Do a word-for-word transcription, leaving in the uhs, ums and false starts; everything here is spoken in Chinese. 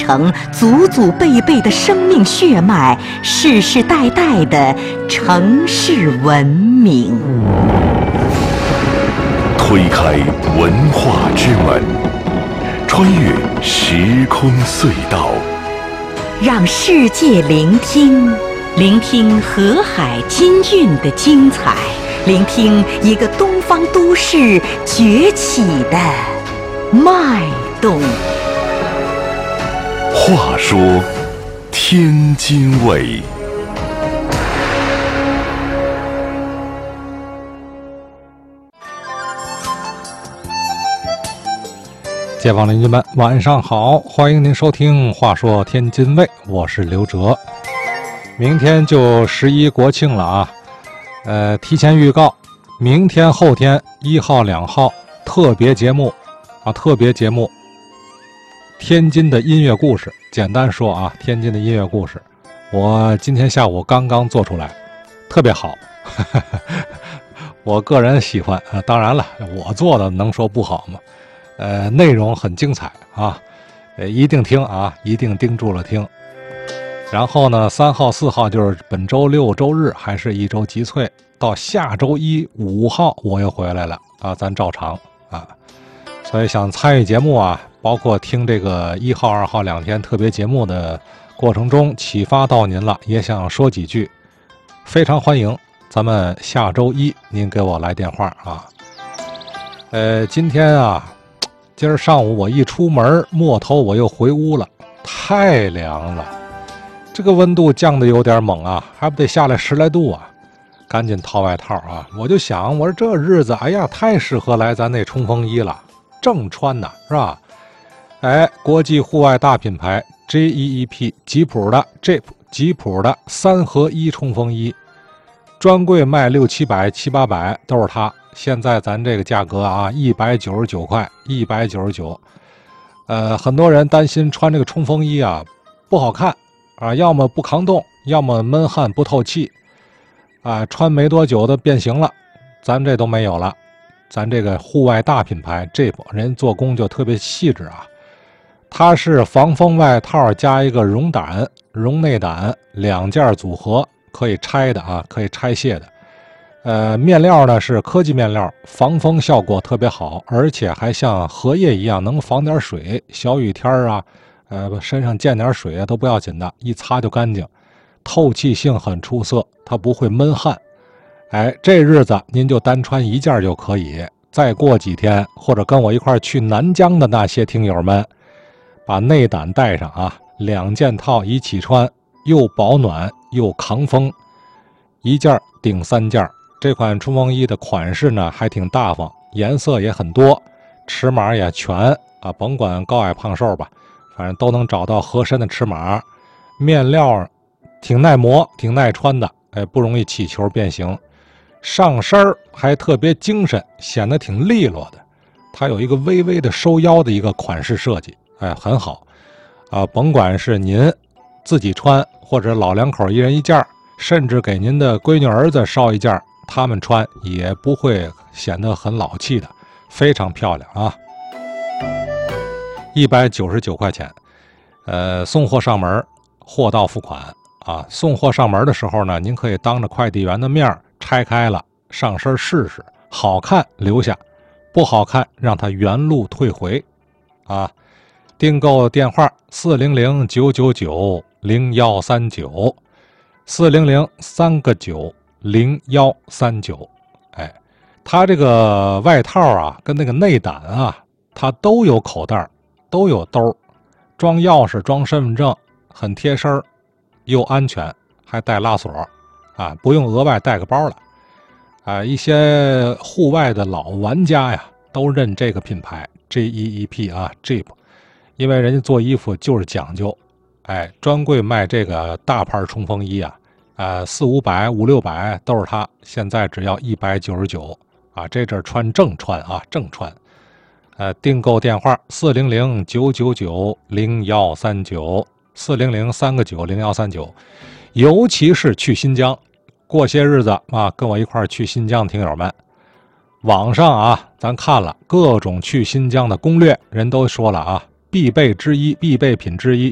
承祖祖辈辈的生命血脉，世世代代的城市文明。 推开文化之门，穿越时空隧道， 让世界聆听，聆听河海金韵的精彩，聆听一个东方都市崛起的脉动。 话说天津卫。 街坊邻居们晚上好，欢迎您收听话说天津卫，我是刘哲。明天就十一国庆了啊，呃，提前预告，明天后天一号两号特别节目啊，特别节目天津的音乐故事。简单说啊，天津的音乐故事我今天下午刚刚做出来，特别好我个人喜欢啊，当然了我做的能说不好吗？呃，内容很精彩啊，呃，一定听啊，一定盯住了听。然后呢，三号、四号就是本周六周日，还是一周集萃。到下周一五号我又回来了啊，咱照常啊。所以想参与节目啊，包括听这个一号、二号两天特别节目的过程中启发到您了，也想说几句，非常欢迎。咱们下周一您给我来电话啊。呃，今天啊。今儿上午我一出门，末头我又回屋了，太凉了，这个温度降得有点猛啊，还不得下来十来度啊，赶紧套外套啊！我就想，我说这日子，哎呀，太适合来咱那冲锋衣了，正穿呢，是吧？哎，国际户外大品牌 J E E P 吉普的 Jeep 吉普的三合一冲锋衣，专柜卖六七百、七八百都是它。现在咱这个价格啊，一百九十九块，一百九十九。呃，很多人担心穿这个冲锋衣啊不好看啊，要么不抗冻，要么闷汗不透气啊，穿没多久的变形了。咱这都没有了，咱这个户外大品牌 Jeep 人做工就特别细致啊。它是防风外套加一个绒胆、绒内胆两件组合，可以拆的啊，可以拆卸的。呃，面料呢是科技面料，防风效果特别好，而且还像荷叶一样能防点水，小雨天啊，呃，身上溅点水啊都不要紧的，一擦就干净，透气性很出色，它不会闷汗。哎，这日子您就单穿一件就可以，再过几天或者跟我一块去南疆的那些听友们，把内胆带上啊，两件套一起穿，又保暖又抗风，一件顶三件。这款冲锋衣的款式呢还挺大方，颜色也很多，尺码也全啊，甭管高矮胖瘦吧，反正都能找到合身的尺码。面料挺耐磨，挺耐穿的，哎，不容易起球变形。上身还特别精神，显得挺利落的。它有一个微微的收腰的一个款式设计，哎，很好啊。甭管是您自己穿，或者老两口一人一件，甚至给您的闺女儿子捎一件。他们穿也不会显得很老气的，非常漂亮啊！一百九十九块钱，呃，送货上门，货到付款啊。送货上门的时候呢，您可以当着快递员的面拆开了上身试试，好看留下，不好看让它原路退回啊。订购电话四零零九九九零幺三九，四零零三个九。零幺三九，哎，它这个外套啊，跟那个内胆啊，它都有口袋，都有兜，装钥匙、装身份证，很贴身，又安全，还带拉锁，啊，不用额外带个包了，啊，一些户外的老玩家呀，都认这个品牌 J E E P 啊 ，Jeep， 因为人家做衣服就是讲究，哎，专柜卖这个大牌冲锋衣啊。呃，四五百、五六百都是它，现在只要一百九十九啊！这阵穿正穿啊，正穿。呃，订购电话四零零九九九零幺三九，四零零三个九零幺三九。尤其是去新疆，过些日子啊，跟我一块儿去新疆，听友们，网上啊，咱看了各种去新疆的攻略，人都说了啊，必备之一、必备品之一